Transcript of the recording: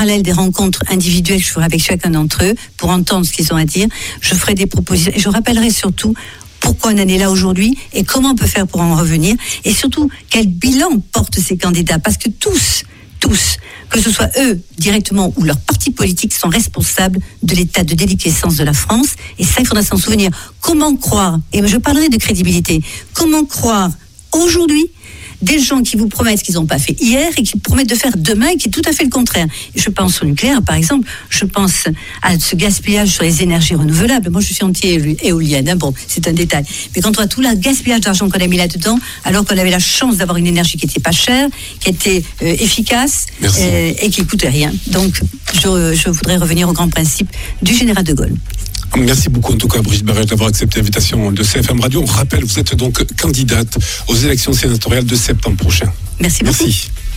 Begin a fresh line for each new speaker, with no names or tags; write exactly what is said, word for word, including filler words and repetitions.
parallèle des rencontres individuelles que je ferai avec chacun d'entre eux pour entendre ce qu'ils ont à dire, je ferai des propositions et je rappellerai surtout pourquoi on en est là aujourd'hui et comment on peut faire pour en revenir et surtout quel bilan portent ces candidats, parce que tous, tous, que ce soit eux directement ou leurs partis politiques sont responsables de l'état de déliquescence de la France et ça il faudra s'en souvenir. Comment croire, et je parlerai de crédibilité, comment croire aujourd'hui des gens qui vous promettent ce qu'ils n'ont pas fait hier et qui promettent de faire demain et qui est tout à fait le contraire. Je pense au nucléaire, par exemple. Je pense à ce gaspillage sur les énergies renouvelables. Moi, je suis anti-éolienne. Hein. Bon, c'est un détail. Mais quand on voit tout le gaspillage d'argent qu'on a mis là-dedans, alors qu'on avait la chance d'avoir une énergie qui n'était pas chère, qui était euh, efficace euh, et qui ne coûtait rien. Donc, je, je voudrais revenir au grand principe du général de Gaulle.
Merci beaucoup en tout cas Brigitte Barrès d'avoir accepté l'invitation de C F M Radio. On rappelle, vous êtes donc candidate aux élections sénatoriales de septembre prochain.
Merci beaucoup.
Merci.